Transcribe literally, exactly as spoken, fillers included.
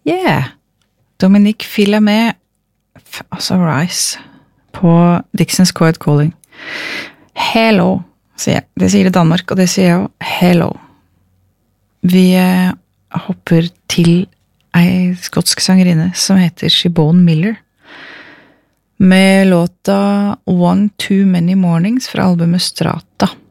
Yeah! Dominique Filamet, altså Rice, på Dixons Quiet Calling. Hello, sier jeg. Det sier det Danmark, og det sier jeg også. Hello. Vi eh, hopper til ei skotsk sangerinne som heter Siobhan Miller, med låta One Too Many Mornings fra albumet Strata.